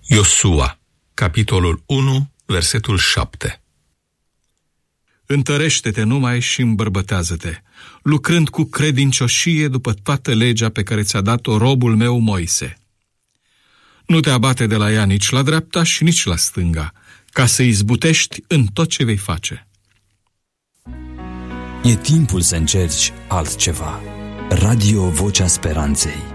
Iosua, capitolul 1, versetul 7. Întărește-te numai și îmbărbătează-te, lucrând cu credincioșie după toată legea pe care ți-a dat-o robul meu Moise. Nu te abate de la ea nici la dreapta și nici la stânga, ca să izbutești în tot ce vei face. E timpul să încerci altceva. Radio Vocea Speranței.